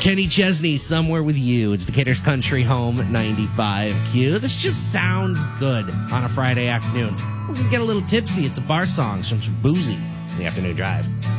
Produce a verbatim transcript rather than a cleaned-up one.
Kenny Chesney, Somewhere With You. It's Decatur's Country Home ninety-five Q. This just sounds good on a Friday afternoon. We can get a little tipsy. It's a bar song, some boozy in the afternoon drive.